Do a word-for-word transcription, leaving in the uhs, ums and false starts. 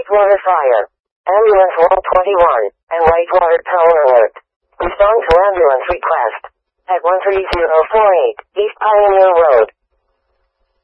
wastewater fire. Ambulance one twenty-one, and wastewater power alert. Respond to ambulance request at one three zero four eight East Pioneer Road.